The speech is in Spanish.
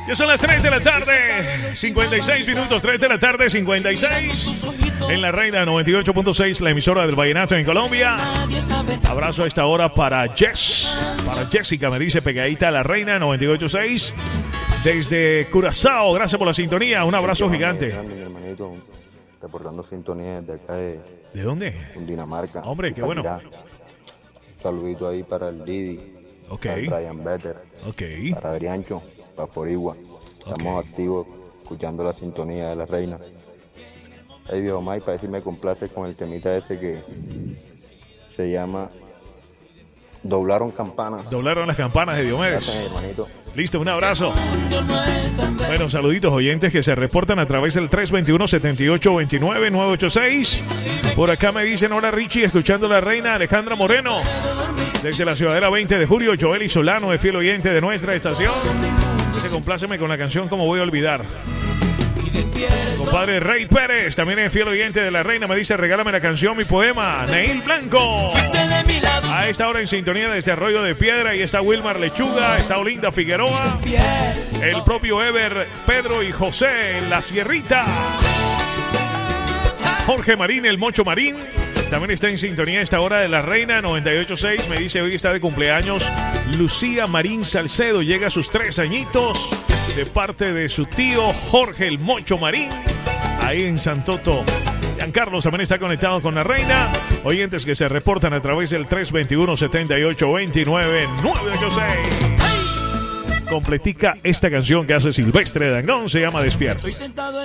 Ya son las 3 de la tarde, 56 minutos, 3 de la tarde, 56. En la Reina 98.6, la emisora del Vallenato en Colombia. Abrazo a esta hora para Jess. Para Jessica, me dice pegadita a la Reina 98.6. Desde Curazao, gracias por la sintonía. Un abrazo gigante. Mi hermanito, reportando sintonía desde acá de dónde? Dinamarca. Hombre, qué bueno. Un saludito ahí para el Didi. Ok. Para el Brian Better. Ok. Para Adriancho. Para Forigua. Estamos activos escuchando la sintonía de la Reina. Hey, viejo Mike, para decir me complace con el temita ese que se llama Doblaron Campanas. Doblaron las campanas de Diomedes. Gracias, hermanito. Listo, un abrazo. Bueno, saluditos oyentes que se reportan a través del 321-7829-986. Por acá me dicen, hola Richie, escuchando la Reina. Alejandra Moreno. Desde la Ciudadela 20 de julio, Joel y Solano, es fiel oyente de nuestra estación. Dice, compláceme con la canción Como Voy a Olvidar. Compadre Rey Pérez, también es fiel oyente de la Reina, me dice, regálame la canción, mi poema. Neil Blanco. A esta hora en sintonía desde Arroyo de Piedra, y está Wilmar Lechuga, está Olinda Figueroa, el propio Ever, Pedro y José en la Sierrita. Jorge Marín, el Mocho Marín, también está en sintonía a esta hora de la Reina 98.6. Me dice, hoy está de cumpleaños Lucía Marín Salcedo, llega a sus 3 añitos de parte de su tío Jorge el Mocho Marín, ahí en Santoto. Giancarlos también está conectado con la Reina. Oyentes que se reportan a través del 321-7829-986. Completica esta canción que hace Silvestre Dangond, se llama Despierto. Estoy sentado en